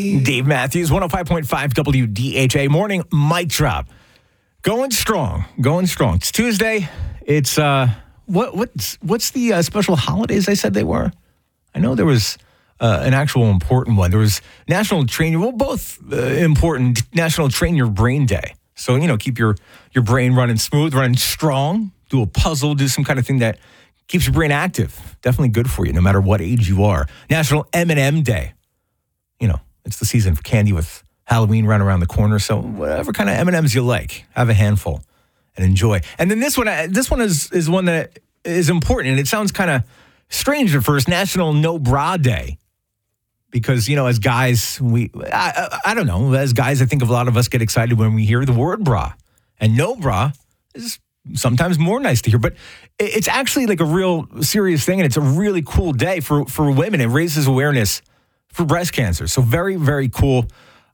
Dave Matthews, 105.5 WDHA morning mic drop. Going strong. It's Tuesday. It's what's the special holidays I said they were? I know there was an actual important one. There was National Train Your, both important, National Train Your Brain Day. So, keep your brain running smooth, running strong, do a puzzle, do some kind of thing that keeps your brain active. Definitely good for you, no matter what age you are. National M&M Day. It's the season for candy with Halloween right around the corner. So whatever kind of M&Ms you like, have a handful and enjoy. And then this one is one that is important. And it sounds kind of strange at first. National No Bra Day. Because, as guys, I don't know. As guys, I think a lot of us get excited when we hear the word bra. And no bra is sometimes more nice to hear. But it's actually like a real serious thing. And it's a really cool day for women. It raises awareness for breast cancer. So very, very cool,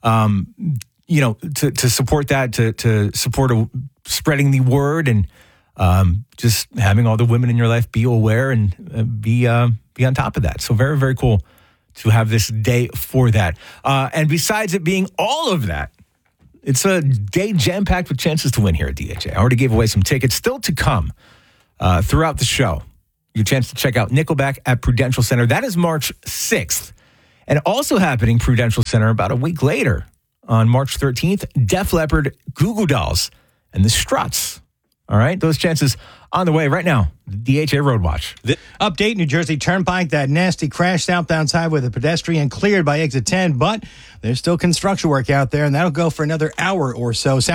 to support that, to support spreading the word and just having all the women in your life be aware and be on top of that. So very, very cool to have this day for that. And besides it being all of that, it's a day jam-packed with chances to win here at DHA. I already gave away some tickets. Still to come throughout the show. Your chance to check out Nickelback at Prudential Center. That is March 6th. And also happening Prudential Center about a week later on March 13th, Def Leppard, Goo Goo Dolls, and the Struts. All right, those chances on the way right now. DHA Road Watch. Update, New Jersey Turnpike, that nasty crash southbound side with a pedestrian cleared by exit 10, but there's still construction work out there, and that'll go for another hour or so.